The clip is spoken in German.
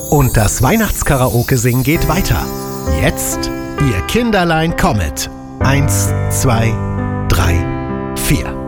Und das Weihnachtskaraoke-Singen geht weiter. Jetzt, ihr Kinderlein kommet. 1, 2, 3, 4.